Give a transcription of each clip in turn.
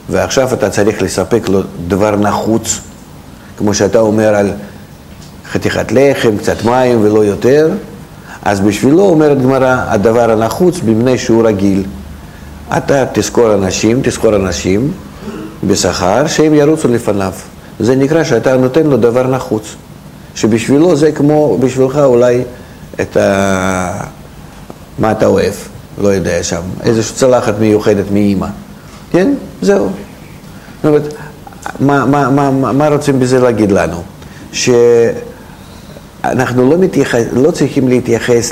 ועכשיו אתה צריך לספק לו דבר נחוץ, כמו שאתה אומר על חתיכת לחם, קצת מים ולא יותר, אז בשבילו אומרת גמרא, הדבר הנחוץ במבנה שהוא רגיל. אתה תזכור אנשים בשכר שהם ירוצו לפניו. זה נקרא שאתה נותן לו דבר נחוץ, שבשבילו זה כמו בשבילך אולי מה אתה אוהב, לא יודע שם, איזושהי צלחת מיוחדת מאמא. כן? זהו. זאת אומרת, מה רוצים בזה להגיד לנו? שאנחנו לא צריכים להתייחס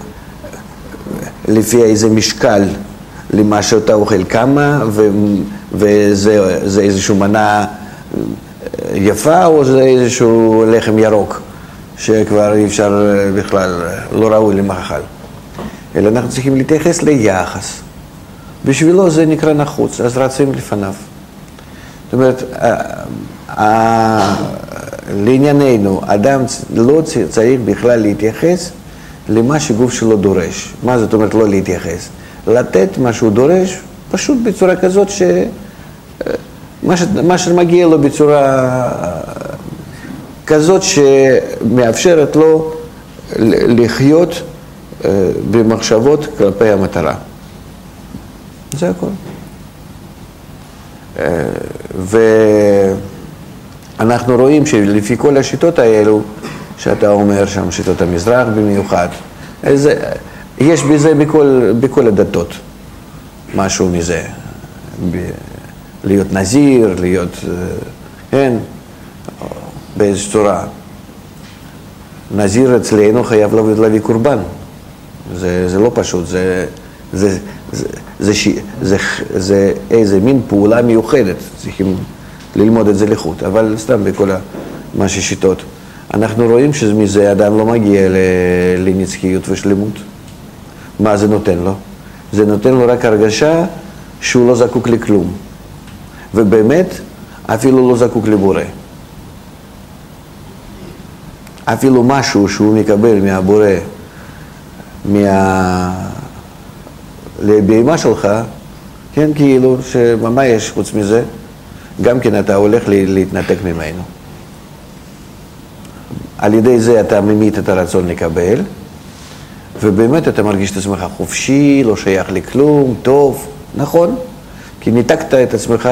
לפי איזה משקל למה שאתה אוכל כמה, וזה איזושהי מנה יפה, או זה איזשהו לחם ירוק, שכבר אי אפשר בכלל, לא ראוי למאכל. אלא אנחנו צריכים להתייחס ליחס. בשבילו זה נקרא נחוץ, אז רצים לפניו. זאת אומרת, לענייננו, אדם לא צריך בכלל להתייחס למה שגוף שלו דורש. מה זאת אומרת לא להתייחס? לתת מה שהוא דורש, פשוט בצורה כזאת מה שמגיע לו בצורה כזאת שמאפשרת לו לחיות במחשבות כלפי המטרה. זה הכל. ואנחנו רואים שלפי כל השיטות האלו, שאתה אומר שם, שיטות המזרח במיוחד, יש בזה בכל הדתות, משהו מזה. להיות נזיר, להיות, כן, באיזו צורה. נזיר אצלנו חייב להביא קורבן. זה לא פשוט, זה איזה מין פעולה מיוחדת, צריכים ללמוד את זה לחוט, אבל סתם בכל מה ששיטות. אנחנו רואים שמזה אדם לא מגיע לנצחיות ושלמות. מה זה נותן לו? זה נותן לו רק הרגשה שהוא לא זקוק לכלום. ובאמת, אפילו לא זקוק לבורא. אפילו משהו שהוא מקבל מהבורא, לבהמה שלך, כן, כאילו, מה יש חוץ מזה? גם כן אתה הולך להתנתק ממנו. על ידי זה אתה ממית את הרצון לקבל, ובאמת אתה מרגיש את עצמך חופשי, לא שייך לכלום, טוב, נכון? כי ניתקת את עצמך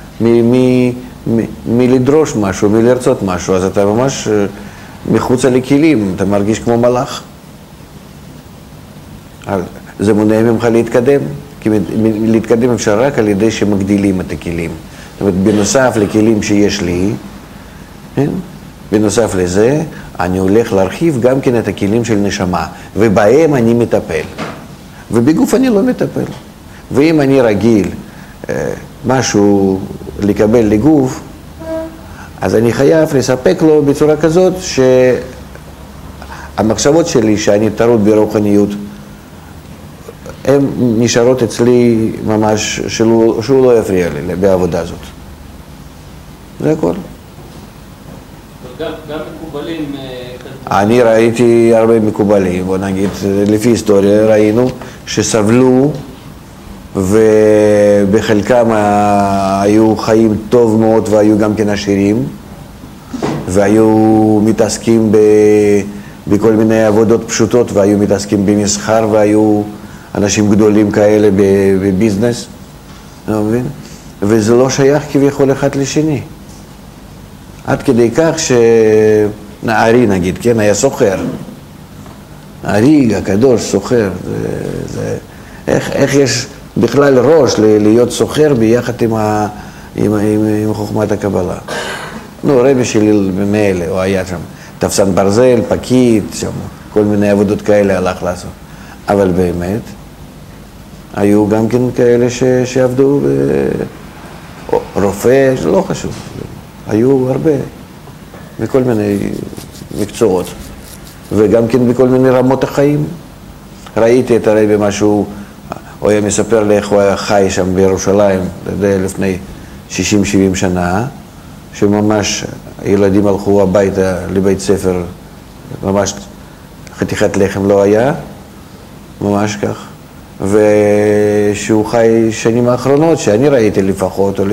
מלדרוש משהו, מלרצות משהו, אז אתה ממש מחוץ לכלים, אתה מרגיש כמו מלאך. זה מונע ממך להתקדם, כי להתקדם אפשר רק על ידי שמגדילים את הכלים. זאת אומרת, בנוסף לכלים שיש לי, כן? בנוסף לזה, אני הולך להרחיב גם כן את הכלים של נשמה, ובהם אני מטפל. ובגוף אני לא מטפל. ואם אני רגיל משהו לקבל לגוף, אז אני חייב לספק לו בצורה כזאת שהמחשבות שלי שאני טרוד ברוחניות, הן נשארות אצלי ממש, שהוא לא יפריע לי בעבודה הזאת. זה הכל. גם מקובלים... אני ראיתי הרבה מקובלים, בוא נגיד, לפי היסטוריה ראינו שסבלו ובחלקם היו חיים טוב מאוד והיו גם כן עשירים והיו מתעסקים בכל מיני עבודות פשוטות והיו מתעסקים במסחר והיו אנשים גדולים כאלה בביזנס, אתה מבין? וזה לא שייך כביכול אחד לשני. עד כדי כך שנערי נגיד, כן, היה סוחר. נערי הקדוש סוחר. איך יש בכלל ראש להיות סוחר ביחד עם חוכמת הקבלה? נו, רבי שלי ממילא, הוא היה שם תפסן ברזל, פקיד, שם, כל מיני עבודות כאלה הלך לעשות. אבל באמת, היו גם כן כאלה שעבדו רופא, לא חשוב. היו הרבה, בכל מיני מקצועות, וגם כן בכל מיני רמות החיים. ראיתי את הרבי משהו, הוא היה מספר לי איך הוא היה חי שם בירושלים, לפני 60-70 שנה, שממש ילדים הלכו הביתה לבית ספר, ממש חתיכת לחם לא היה, ממש כך. ושהוא חי שנים האחרונות, שאני ראיתי לפחות,